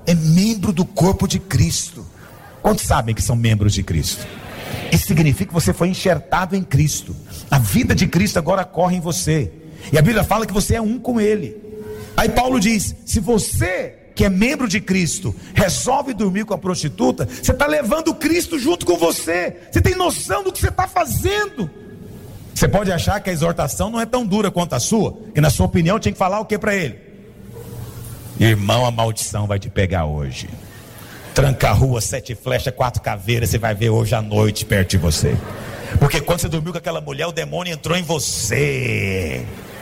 é membro do corpo de Cristo. Quantos sabem que são membros de Cristo? Isso significa que você foi enxertado em Cristo. A vida de Cristo agora corre em você. E a Bíblia fala que você é um com Ele. Aí Paulo diz: se você que é membro de Cristo resolve dormir com a prostituta, você está levando Cristo junto com você. Você tem noção do que você está fazendo? Você pode achar que a exortação não é tão dura quanto a sua, que na sua opinião tinha que falar o que para ele? Irmão, a maldição vai te pegar hoje. Tranca a rua, 7 flechas, 4 caveiras, você vai ver hoje à noite perto de você. Porque quando você dormiu com aquela mulher, o demônio entrou em você.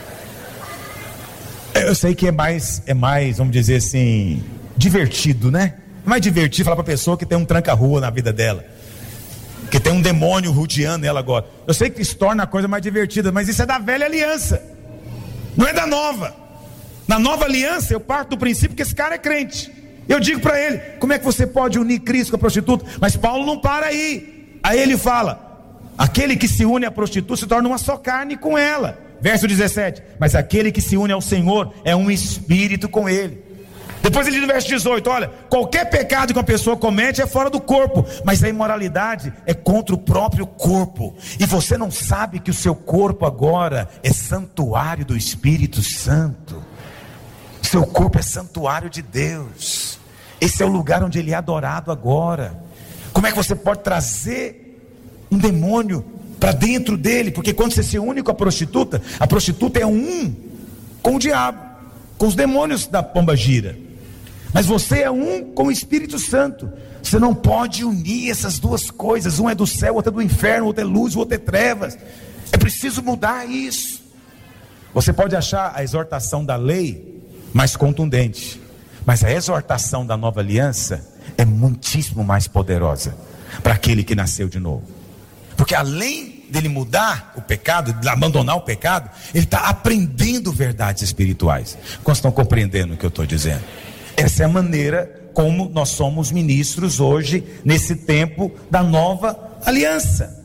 Eu sei que é mais, vamos dizer assim, divertido, né? É mais divertido falar para a pessoa que tem um tranca-rua na vida dela, que tem um demônio rodeando ela agora. Eu sei que isso torna a coisa mais divertida, mas isso é da velha aliança, não é da nova. Na nova aliança eu parto do princípio que esse cara é crente. Eu digo para ele: como é que você pode unir Cristo com a prostituta? Mas Paulo não para aí. Aí ele fala: aquele que se une à prostituta se torna uma só carne com ela. Verso 17: mas aquele que se une ao Senhor é um espírito com Ele. Depois ele diz no verso 18: olha, qualquer pecado que uma pessoa comete é fora do corpo, mas a imoralidade é contra o próprio corpo. E você não sabe que o seu corpo agora é santuário do Espírito Santo. Seu corpo é santuário de Deus. Esse é o lugar onde Ele é adorado agora. Como é que você pode trazer um demônio para dentro dele? Porque quando você se une com a prostituta é um com o diabo, com os demônios da pombagira. Mas você é um com o Espírito Santo. Você não pode unir essas duas coisas. Um é do céu, outro é do inferno, outro é luz, outro é trevas. É preciso mudar isso. Você pode achar a exortação da lei mais contundente, mas a exortação da nova aliança é muitíssimo mais poderosa para aquele que nasceu de novo. Porque além dele mudar o pecado, de abandonar o pecado, ele está aprendendo verdades espirituais. Quantos estão compreendendo o que eu estou dizendo? Essa é a maneira como nós somos ministros hoje, nesse tempo da nova aliança.